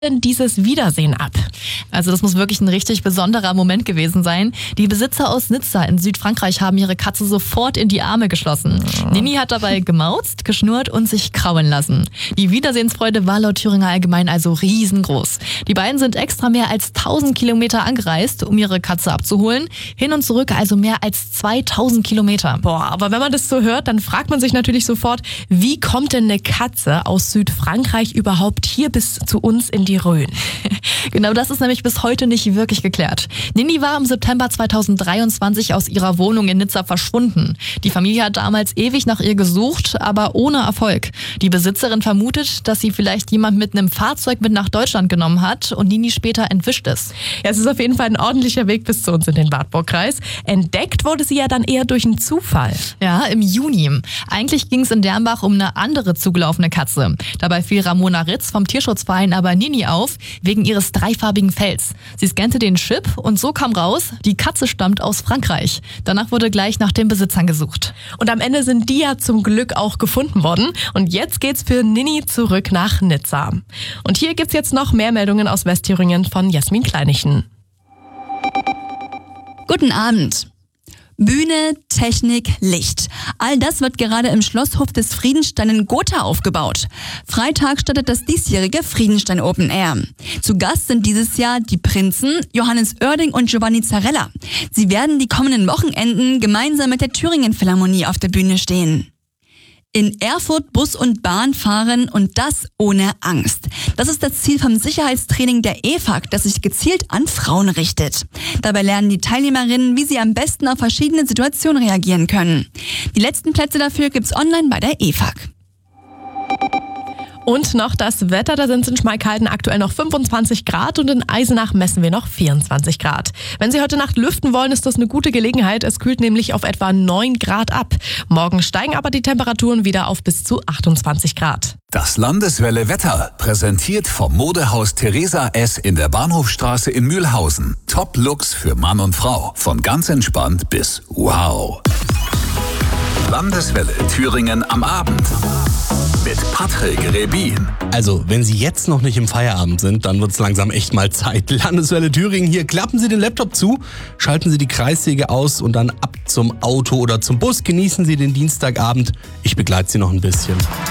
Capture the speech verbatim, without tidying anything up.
denn dieses Wiedersehen ab? Also das muss wirklich ein richtig besonderer Moment gewesen sein. Die Besitzer aus Nizza in Südfrankreich haben ihre Katze sofort in die Arme geschlossen. Ja. Nini hat dabei gemauzt, geschnurrt und sich kraulen lassen. Die Wiedersehensfreude war laut Thüringer Allgemein also riesengroß. Die beiden sind extra mehr als tausend Kilometer angereist, um ihre Katze abzuholen. Hin und zurück also mehr als zweitausend Kilometer. Boah, aber wenn man das so hört, dann fragt man sich natürlich sofort, wie kommt denn eine Katze aus Südfrankreich überhaupt hier bis zu uns in die Rhön? Genau, das ist nämlich bis heute nicht wirklich geklärt. Nini war im September zweitausenddreiundzwanzig aus ihrer Wohnung in Nizza verschwunden. Die Familie hat damals ewig nach ihr gesucht, aber ohne Erfolg. Die Besitzerin vermutet, dass sie vielleicht jemand mit einem Fahrzeug mit nach Deutschland genommen hat und Nini später entwischt ist. Ja, es ist auf jeden Fall ein ordentlicher Weg bis zu uns in den Wartburgkreis. Entdeckt wurde sie ja dann eher durch einen Zufall. Ja, im Juni. Eigentlich ging es in Dernbach um eine andere zugelaufene Katze. Dabei fiel Ramona Ritz vom Tierschutzverein aber Nini auf, wegen ihres dreifarbigen Fells. Sie scannte den Chip und so kam raus, die Katze stammt aus Frankreich. Danach wurde gleich nach den Besitzern gesucht. Und am Ende sind die ja zum Glück auch gefunden worden. Und jetzt geht's für Nini zurück nach Nizza. Und hier gibt's jetzt noch mehr Meldungen aus Westthüringen von Jasmin Kleinichen. Guten Abend. Bühne, Technik, Licht. All das wird gerade im Schlosshof des Friedenstein in Gotha aufgebaut. Freitag startet das diesjährige Friedenstein Open Air. Zu Gast sind dieses Jahr die Prinzen, Johannes Oerding und Giovanni Zarella. Sie werden die kommenden Wochenenden gemeinsam mit der Thüringen Philharmonie auf der Bühne stehen. In Erfurt Bus und Bahn fahren und das ohne Angst. Das ist das Ziel vom Sicherheitstraining der E F A G, das sich gezielt an Frauen richtet. Dabei lernen die Teilnehmerinnen, wie sie am besten auf verschiedene Situationen reagieren können. Die letzten Plätze dafür gibt's online bei der E F A G. Und noch das Wetter, da sind es in Schmalkalden aktuell noch fünfundzwanzig Grad und in Eisenach messen wir noch vierundzwanzig Grad. Wenn Sie heute Nacht lüften wollen, ist das eine gute Gelegenheit. Es kühlt nämlich auf etwa neun Grad ab. Morgen steigen aber die Temperaturen wieder auf bis zu achtundzwanzig Grad. Das Landeswelle Wetter, präsentiert vom Modehaus Theresa S. in der Bahnhofstraße in Mühlhausen. Top-Looks für Mann und Frau, von ganz entspannt bis wow. Landeswelle Thüringen am Abend. Mit Patrick Rebin. Also, wenn Sie jetzt noch nicht im Feierabend sind, dann wird es langsam echt mal Zeit. Landeswelle Thüringen hier. Klappen Sie den Laptop zu, schalten Sie die Kreissäge aus und dann ab zum Auto oder zum Bus. Genießen Sie den Dienstagabend. Ich begleite Sie noch ein bisschen.